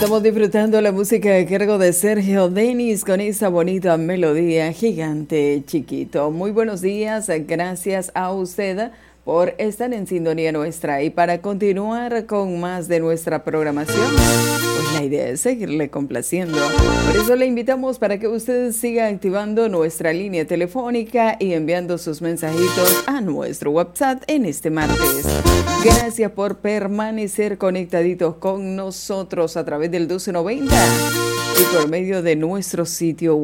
Estamos disfrutando la música a cargo de Sergio Denis con esa bonita melodía Gigante Chiquito. Muy buenos días, gracias a usted por estar en sintonía nuestra. Y para continuar con más de nuestra programación, pues la idea es seguirle complaciendo. Por eso le invitamos para que usted siga activando nuestra línea telefónica y enviando sus mensajitos a nuestro WhatsApp en este martes. Gracias por permanecer conectaditos con nosotros a través del 1290 y por medio de nuestro sitio web.